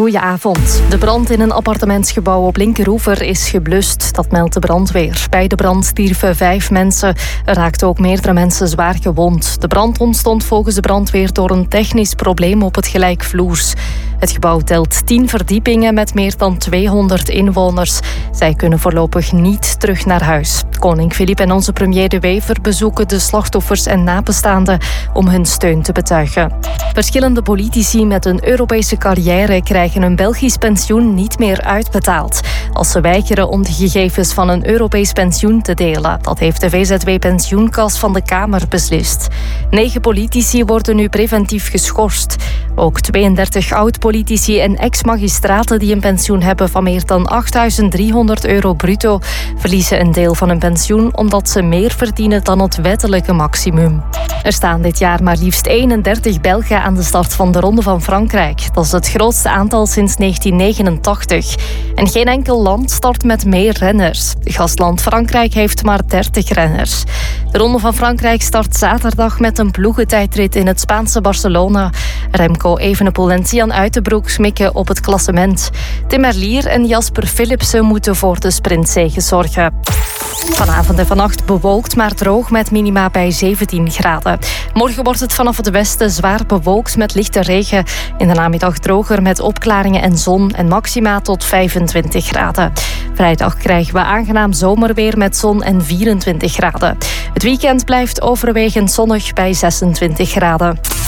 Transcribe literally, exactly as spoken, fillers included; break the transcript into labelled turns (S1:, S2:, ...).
S1: Goedenavond. De brand in een appartementsgebouw op Linkeroever is geblust. Dat meldt de brandweer. Bij de brand stierven vijf mensen. Er raakten ook meerdere mensen zwaar gewond. De brand ontstond volgens de brandweer door een technisch probleem op het gelijkvloers. Het gebouw telt tien verdiepingen met meer dan tweehonderd inwoners. Zij kunnen voorlopig niet terug naar huis. Koning Filip en onze premier De Wever bezoeken de slachtoffers en nabestaanden om hun steun te betuigen. Verschillende politici met een Europese carrière krijgen een Belgisch pensioen niet meer uitbetaald als ze weigeren om de gegevens van een Europees pensioen te delen. Dat heeft de V Z W-pensioenkas van de Kamer beslist. Negen politici worden nu preventief geschorst. Ook tweeëndertig oud-politici en ex-magistraten die een pensioen hebben van meer dan achtduizend driehonderd euro bruto verliezen een deel van hun pensioen omdat ze meer verdienen dan het wettelijke maximum. Er staan dit jaar maar liefst eenendertig Belgen aan de start van de Ronde van Frankrijk. Dat is het grootste aantal sinds negentien negenentachtig. En geen enkel land start met meer renners. Gastland Frankrijk heeft maar dertig renners. De Ronde van Frankrijk start zaterdag met een ploegentijdrit in het Spaanse Barcelona. Remco Evenepoel en Sian Uitenbroek mikken op het klassement. Tim Merlier en Jasper Philipsen moeten voor de sprintzege zorgen. Vanavond en vannacht bewolkt, maar droog met minima bij zeventien graden. Morgen wordt het vanaf het westen zwaar bewolkt met lichte regen. In de namiddag droger met opklaringen en zon en maxima tot vijfentwintig graden. Vrijdag krijgen we aangenaam zomerweer met zon en vierentwintig graden. Het weekend blijft overwegend zonnig bij zesentwintig graden.